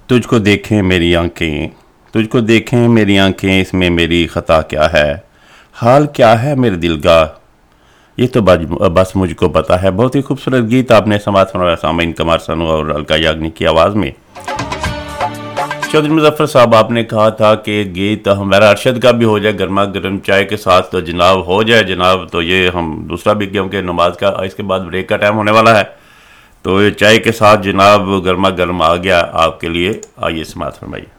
तुझको देखें मेरी आंखें, तुझको देखें मेरी आंखें, इसमें मेरी ख़ता क्या है, हाल क्या है मेरे दिल का, ये तो बस मुझको पता है। बहुत ही खूबसूरत गीत आपने समाज सुनाया सामीन, कमर सानू और अलका याग्निक की आवाज़ में। चौधरी मुजफ्फर साहब, आपने कहा था कि गीत हमारा अरशद का भी हो जाए गर्मा गर्म चाय के साथ, तो जनाब हो जाए जनाब। तो ये हम दूसरा भी क्योंकि नमाज का इसके बाद ब्रेक का टाइम होने वाला है, तो ये चाय के साथ जनाब गर्मा गर्म आ गया आपके लिए। आइए समाज फरमाइए।